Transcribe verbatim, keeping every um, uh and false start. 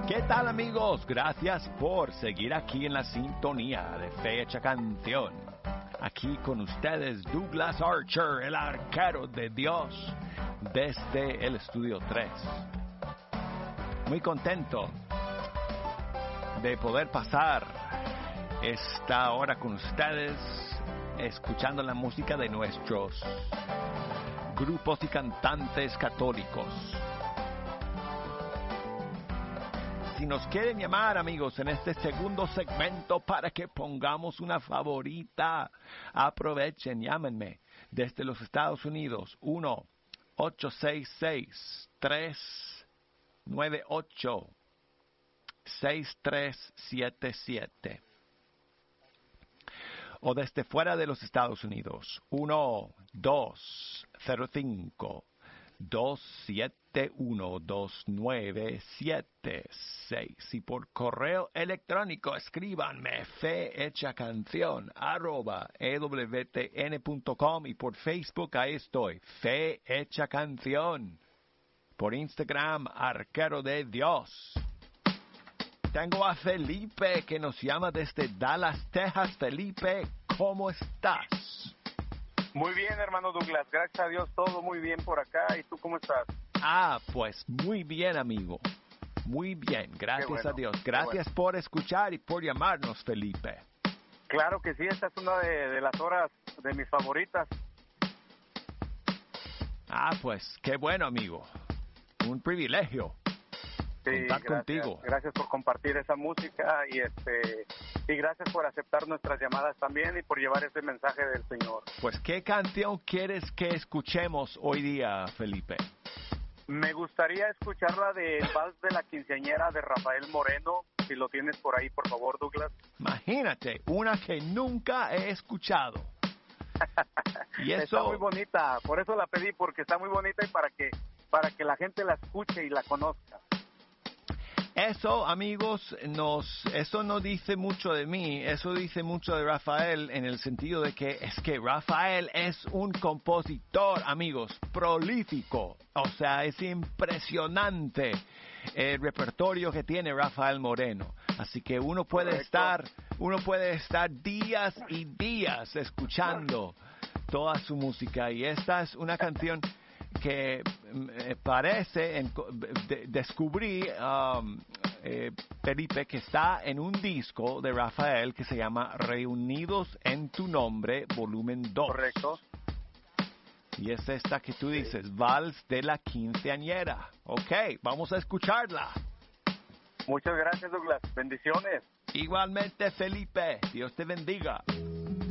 ¿Qué tal, amigos? Gracias por seguir aquí en la sintonía de Fecha Canción. Aquí con ustedes Douglas Archer, el arquero de Dios, desde el Estudio tres. Muy contento de poder pasar esta hora con ustedes, escuchando la música de nuestros grupos y cantantes católicos. Si nos quieren llamar, amigos, en este segundo segmento para que pongamos una favorita, aprovechen, llámenme desde los Estados Unidos, uno ocho seis seis, tres nueve ocho, seis tres siete siete. O desde fuera de los Estados Unidos, uno dos cero cinco, dos siete uno, dos nueve siete seis. Y por correo electrónico escríbanme fehechacanción arroba ewtn punto com, y por Facebook ahí estoy, Fe Hecha Canción. Por Instagram, Arquero de Dios. Tengo a Felipe que nos llama desde Dallas, Texas. Felipe, ¿cómo estás? Muy bien, hermano Douglas. Gracias a Dios, todo muy bien por acá. ¿Y tú cómo estás? Ah, pues muy bien, amigo. Muy bien, gracias bueno, a Dios. Gracias bueno. por escuchar y por llamarnos, Felipe. Claro que sí, esta es una de, de las horas de mis favoritas. Ah, pues qué bueno, amigo. Un privilegio Sí, contar gracias, contigo. Gracias por compartir esa música y este y gracias por aceptar nuestras llamadas también y por llevar ese mensaje del Señor. Pues, ¿qué canción quieres que escuchemos hoy día, Felipe? Me gustaría escuchar la de El Vals de la Quinceañera de Rafael Moreno, si lo tienes por ahí, por favor, Douglas. Imagínate, una que nunca he escuchado. Y eso... Está muy bonita, por eso la pedí, porque está muy bonita y para que para que la gente la escuche y la conozca. Eso, amigos, nos, eso no dice mucho de mí, eso dice mucho de Rafael, en el sentido de que es que Rafael es un compositor, amigos, prolífico. O sea, es impresionante el repertorio que tiene Rafael Moreno. Así que uno puede Correcto. estar, uno puede estar días y días escuchando toda su música. Y esta es una canción que me parece, en, de, descubrí, um, eh, Felipe, que está en un disco de Rafael que se llama Reunidos en tu Nombre, volumen dos. Correcto. Y es esta que tú dices, Vals de la Quinceañera. Ok, vamos a escucharla. Muchas gracias, Douglas. Bendiciones. Igualmente, Felipe, Dios te bendiga.